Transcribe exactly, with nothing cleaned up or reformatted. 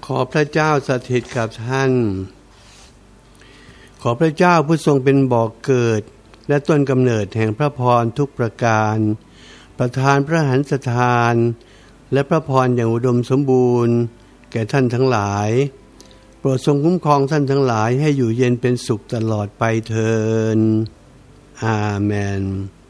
ขอพระเจ้าสถิตกับท่านขอพระเจ้าผู้ทรงเป็นบ่อเกิดและต้นกำเนิดแห่งพระพรทุกประการประทานพระหันสถานและพระพรอย่างอุดมสมบูรณ์แก่ท่านทั้งหลายโปรดทรงคุ้มครองท่านทั้งหลายให้อยู่เย็นเป็นสุขตลอดไปเทอญอาเมน